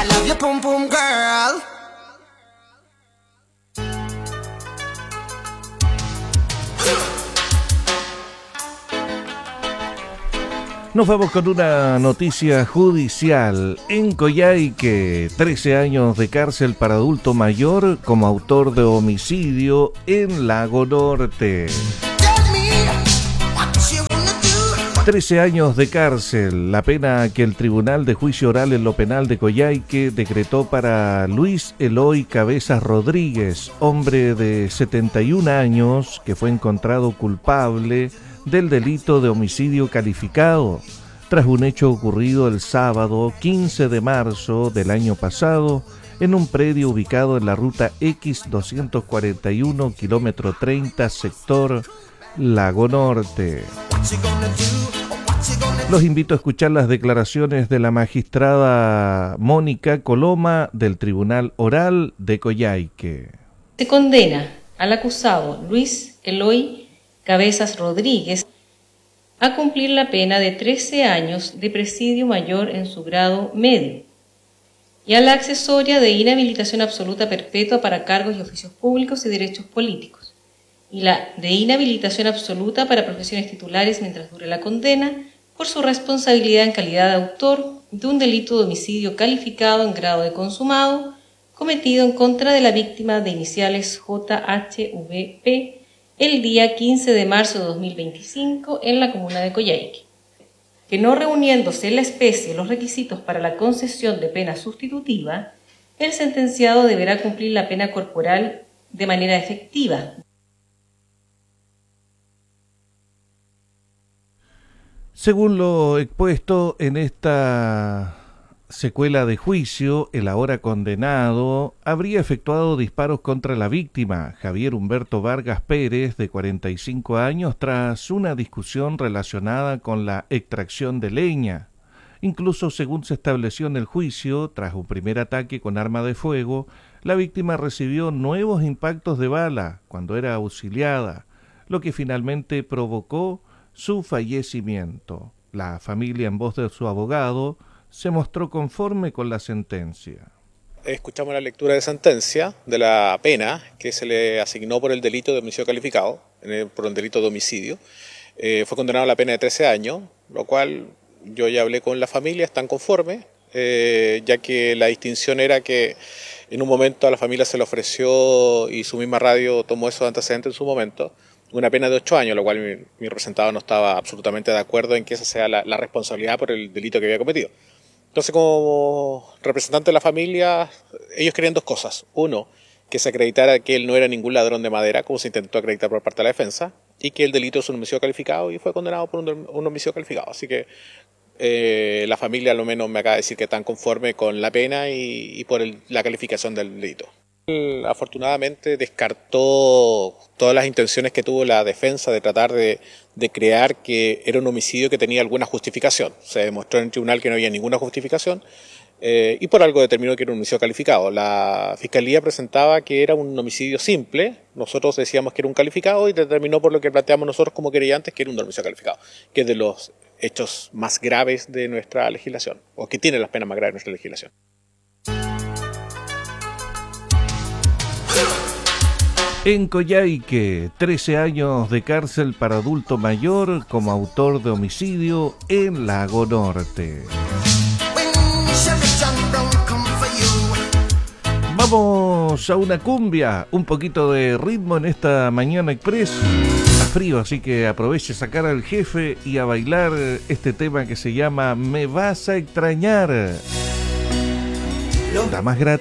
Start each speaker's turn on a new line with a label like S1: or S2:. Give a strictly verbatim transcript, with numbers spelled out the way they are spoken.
S1: I love your pum pum girl.
S2: Nos vamos con una noticia judicial. En Coyhaique, trece años de cárcel para adulto mayor como autor de homicidio en Lago Norte. trece años de cárcel, la pena que el Tribunal de Juicio Oral en lo Penal de Coyhaique decretó para Luis Eloy Cabezas Rodríguez, hombre de setenta y un años, que fue encontrado culpable del delito de homicidio calificado, tras un hecho ocurrido el sábado quince de marzo del año pasado en un predio ubicado en la ruta X doscientos cuarenta y uno, kilómetro treinta, sector Lago Norte. Los invito a escuchar las declaraciones de la magistrada Mónica Coloma del Tribunal Oral de Coyhaique.
S3: Se condena al acusado Luis Eloy Cabezas Rodríguez a cumplir la pena de trece años de presidio mayor en su grado medio y a la accesoria de inhabilitación absoluta perpetua para cargos y oficios públicos y derechos políticos, y la de inhabilitación absoluta para profesiones titulares mientras dure la condena por su responsabilidad en calidad de autor de un delito de homicidio calificado en grado de consumado cometido en contra de la víctima de iniciales J H V P el día quince de marzo de dos mil veinticinco en la comuna de Coyhaique, que no reuniéndose en la especie los requisitos para la concesión de pena sustitutiva, el sentenciado deberá cumplir la pena corporal de manera efectiva.
S2: Según lo expuesto en esta secuela de juicio, el ahora condenado habría efectuado disparos contra la víctima, Javier Humberto Vargas Pérez, de cuarenta y cinco años, tras una discusión relacionada con la extracción de leña. Incluso, según se estableció en el juicio, tras un primer ataque con arma de fuego, la víctima recibió nuevos impactos de bala cuando era auxiliada, lo que finalmente provocó su fallecimiento. La familia, en voz de su abogado, se mostró conforme con la sentencia.
S4: Escuchamos la lectura de sentencia de la pena que se le asignó por el delito de homicidio calificado, por el delito de homicidio. Eh, fue condenado a la pena de trece años, lo cual yo ya hablé con la familia, están conformes, eh, ya que la distinción era que en un momento a la familia se le ofreció, y su misma radio tomó esos antecedentes en su momento, una pena de ocho años, lo cual mi, mi representado no estaba absolutamente de acuerdo en que esa sea la, la responsabilidad por el delito que había cometido. Entonces, como representante de la familia, ellos querían dos cosas. Uno, que se acreditara que él no era ningún ladrón de madera, como se intentó acreditar por parte de la defensa, y que el delito es un homicidio calificado y fue condenado por un, un homicidio calificado. Así que eh, la familia, al menos, me acaba de decir que están conforme con la pena y, y por el, la calificación del delito. Él, afortunadamente, descartó todas las intenciones que tuvo la defensa de tratar de, de crear que era un homicidio que tenía alguna justificación. Se demostró en el tribunal que no había ninguna justificación eh, y por algo determinó que era un homicidio calificado. La fiscalía presentaba que era un homicidio simple, nosotros decíamos que era un calificado y determinó, por lo que planteamos nosotros como querellantes, que era un homicidio calificado, que es de los hechos más graves de nuestra legislación, o que tiene las penas más graves de nuestra legislación.
S2: En Coyhaique, trece años de cárcel para adulto mayor como autor de homicidio en Lago Norte. Vamos a una cumbia, un poquito de ritmo en esta mañana express. Está frío, así que aproveche a sacar al jefe y a bailar este tema que se llama Me Vas a Extrañar. La más grata.